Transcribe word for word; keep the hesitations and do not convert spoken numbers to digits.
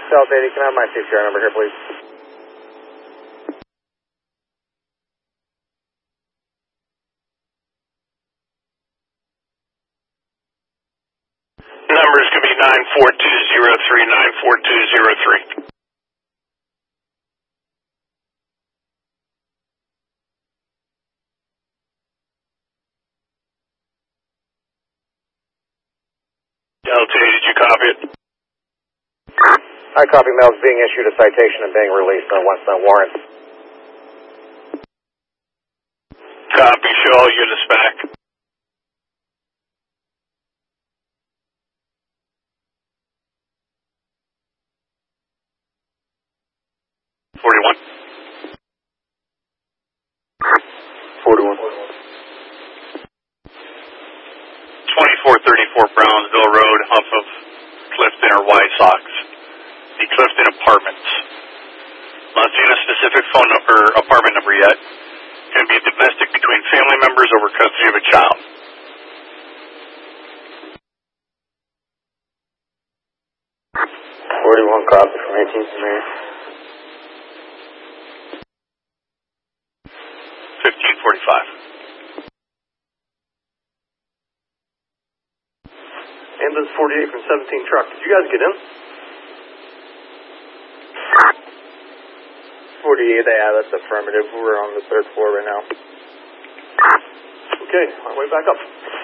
Delta eighty, can I have my C C R number here, please? Numbers can be nine four two zero three, nine four two zero three. Delta eighty, did you copy it? I copy. Mail's being issued a citation and being released on a one-cent warrant. Copy, show all units back. forty-one. forty-one. twenty-four thirty-four Brownsville Road off of Clifton or White Sox. The Clifton Apartments. Not seeing a specific phone number or apartment number yet. Can be domestic between family members over custody of a child. forty-one, copy from eighteenth Mayor. fifteen forty-five. Ambulance forty-eight from seventeen truck. Did you guys get in? forty-eight, yeah, that's affirmative. We're on the third floor right now. Okay, on our way back up.